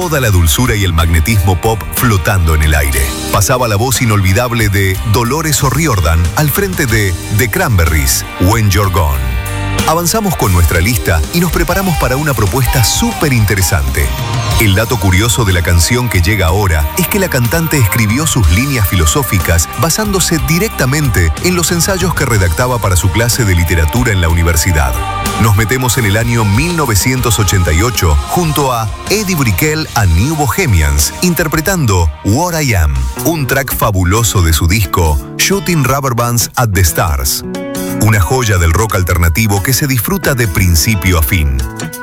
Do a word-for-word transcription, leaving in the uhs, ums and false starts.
toda la dulzura y el magnetismo pop flotando en el aire. Pasaba la voz inolvidable de Dolores O'Riordan al frente de The Cranberries, When You're Gone. Avanzamos con nuestra lista y nos preparamos para una propuesta súper interesante. El dato curioso de la canción que llega ahora es que la cantante escribió sus líneas filosóficas basándose directamente en los ensayos que redactaba para su clase de literatura en la universidad. Nos metemos en el año mil novecientos ochenta y ocho junto a Eddie Brickell and New Bohemians, interpretando What I Am, un track fabuloso de su disco Shooting Rubber Bands at the Stars. Una joya del rock alternativo que se disfruta de principio a fin.